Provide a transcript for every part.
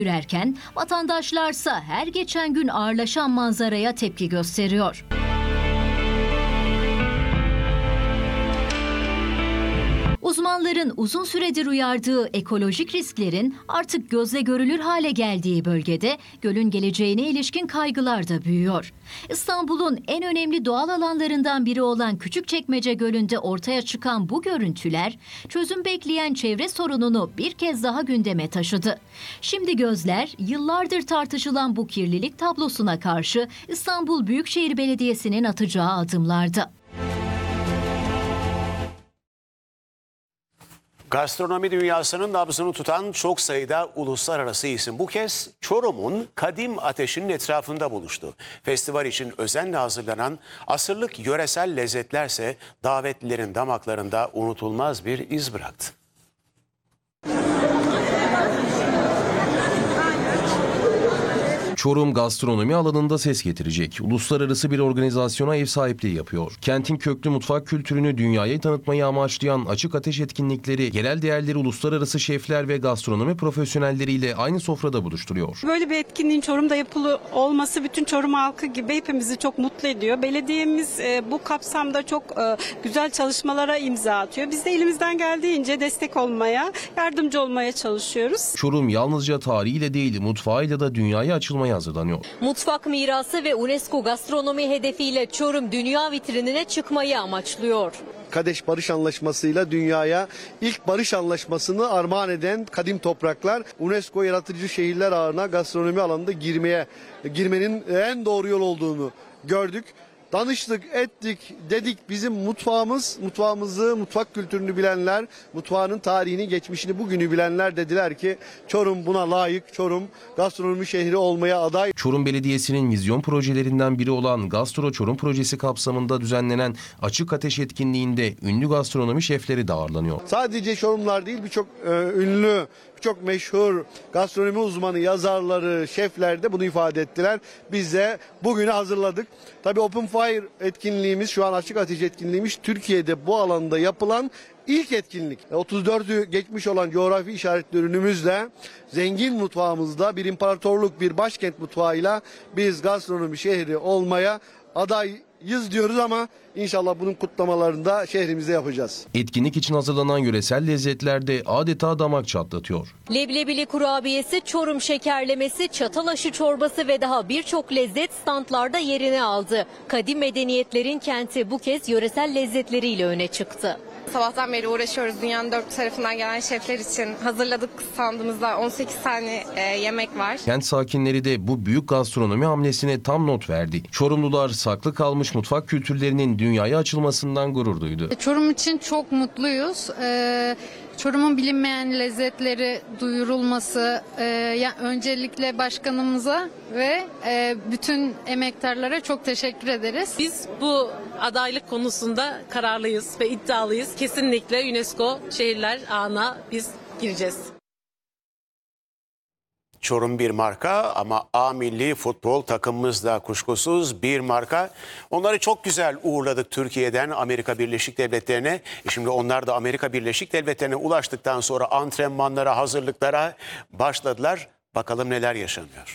Sürerken vatandaşlarsa her geçen gün ağırlaşan manzaraya tepki gösteriyor. Uzmanların uzun süredir uyardığı ekolojik risklerin artık gözle görülür hale geldiği bölgede gölün geleceğine ilişkin kaygılar da büyüyor. İstanbul'un en önemli doğal alanlarından biri olan Küçükçekmece Gölü'nde ortaya çıkan bu görüntüler çözüm bekleyen çevre sorununu bir kez daha gündeme taşıdı. Şimdi gözler yıllardır tartışılan bu kirlilik tablosuna karşı İstanbul Büyükşehir Belediyesi'nin atacağı adımlarda. Gastronomi dünyasının nabzını tutan çok sayıda uluslararası isim bu kez Çorum'un kadim ateşinin etrafında buluştu. Festival için özenle hazırlanan asırlık yöresel lezzetlerse davetlilerin damaklarında unutulmaz bir iz bıraktı. Çorum gastronomi alanında ses getirecek. Uluslararası bir organizasyona ev sahipliği yapıyor. Kentin köklü mutfak kültürünü dünyaya tanıtmayı amaçlayan açık ateş etkinlikleri, yerel değerleri uluslararası şefler ve gastronomi profesyonelleriyle aynı sofrada buluşturuyor. Böyle bir etkinliğin Çorum'da yapılı olması bütün Çorum halkı gibi hepimizi çok mutlu ediyor. Belediyemiz bu kapsamda çok güzel çalışmalara imza atıyor. Biz de elimizden geldiğince destek olmaya, yardımcı olmaya çalışıyoruz. Çorum yalnızca tarihiyle değil, mutfağıyla da dünyaya açılmaya hazırlanıyor. Mutfak mirası ve UNESCO gastronomi hedefiyle Çorum dünya vitrinine çıkmayı amaçlıyor. Kadeş Barış Anlaşması'yla dünyaya ilk barış anlaşmasını armağan eden kadim topraklar UNESCO yaratıcı şehirler ağına gastronomi alanında girmenin en doğru yol olduğunu gördük. Danıştık, ettik, dedik bizim mutfağımızı, mutfak kültürünü bilenler, mutfağının tarihini, geçmişini, bugünü bilenler dediler ki Çorum buna layık, Çorum gastronomi şehri olmaya aday. Çorum Belediyesi'nin vizyon projelerinden biri olan Gastro Çorum projesi kapsamında düzenlenen açık ateş etkinliğinde ünlü gastronomi şefleri de ağırlanıyor. Sadece Çorumlular değil birçok ünlü, çok meşhur gastronomi uzmanı, yazarları, şefler de bunu ifade ettiler. Biz de bugünü hazırladık. Tabii Open Fire etkinliğimiz, şu an açık ateş etkinliğimiz Türkiye'de bu alanda yapılan ilk etkinlik. 34'ü geçmiş olan coğrafi işaretli ürünümüzle, zengin mutfağımızda bir imparatorluk, bir başkent mutfağıyla biz gastronomi şehri olmaya adayız diyoruz ama İnşallah bunun kutlamalarını da şehrimizde yapacağız. Etkinlik için hazırlanan yöresel lezzetler de adeta damak çatlatıyor. Leblebili kurabiyesi, Çorum şekerlemesi, çatalaşı çorbası ve daha birçok lezzet standlarda yerini aldı. Kadim medeniyetlerin kenti bu kez yöresel lezzetleriyle öne çıktı. Sabahtan beri uğraşıyoruz. Dünyanın dört tarafından gelen şefler için hazırladık standımızda 18 tane yemek var. Kent sakinleri de bu büyük gastronomi hamlesine tam not verdi. Çorumlular saklı kalmış mutfak kültürlerinin dünyaya açılmasından gurur duydu. Çorum için çok mutluyuz. Çorum'un bilinmeyen lezzetleri duyurulması, öncelikle başkanımıza ve bütün emektarlara çok teşekkür ederiz. Biz bu adaylık konusunda kararlıyız ve iddialıyız. Kesinlikle UNESCO şehirler ağına biz gireceğiz. Çorum bir marka ama A milli futbol takımımız da kuşkusuz bir marka. Onları çok güzel uğurladık Türkiye'den Amerika Birleşik Devletleri'ne. Şimdi onlar da Amerika Birleşik Devletleri'ne ulaştıktan sonra antrenmanlara, hazırlıklara başladılar. Bakalım neler yaşanıyor.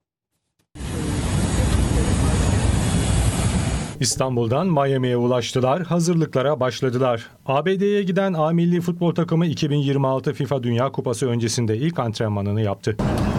İstanbul'dan Miami'ye ulaştılar, hazırlıklara başladılar. ABD'ye giden A milli futbol takımı 2026 FIFA Dünya Kupası öncesinde ilk antrenmanını yaptı.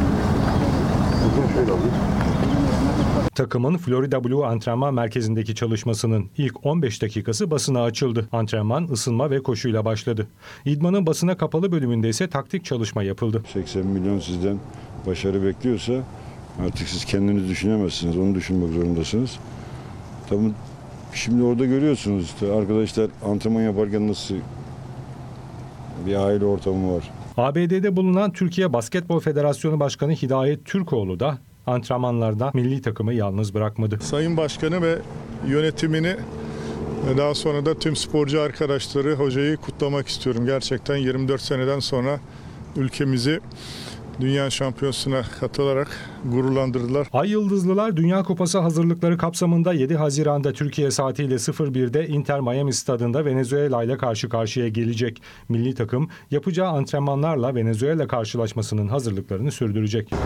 Takımın Florida Blue antrenman merkezindeki çalışmasının ilk 15 dakikası basına açıldı. Antrenman ısınma ve koşuyla başladı. İdmanın basına kapalı bölümünde ise taktik çalışma yapıldı. 80 milyon sizden başarı bekliyorsa artık siz kendiniz düşünemezsiniz, onu düşünmek zorundasınız. Tabii şimdi orada görüyorsunuz işte arkadaşlar antrenman yaparken nasıl bir aile ortamı var. ABD'de bulunan Türkiye Basketbol Federasyonu Başkanı Hidayet Türkoğlu da antrenmanlarda milli takımı yalnız bırakmadı. Sayın Başkanı ve yönetimini daha sonra da tüm sporcu arkadaşları, hocayı kutlamak istiyorum. Gerçekten 24 seneden sonra ülkemizi dünya şampiyonasına katılarak gururlandırdılar. Ay Yıldızlılar Dünya Kupası hazırlıkları kapsamında 7 Haziran'da Türkiye saatiyle 01'de Inter Miami stadında Venezuela ile karşı karşıya gelecek. Milli takım yapacağı antrenmanlarla Venezuela karşılaşmasının hazırlıklarını sürdürecek.